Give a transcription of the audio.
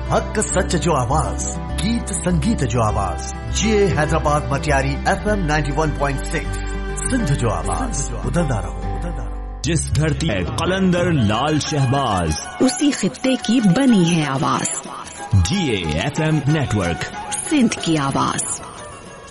हक सच जो आवाज, गीत संगीत जो आवाज, ये हैदराबाद मटियारी FM 91.6 सिंध जो आवाज, उदलदा रहो। जिस धरती है कलंदर लाल शहबाज, उसी खित्ते की बनी है आवाज। GA FM नेटवर्क, सिंध की आवाज।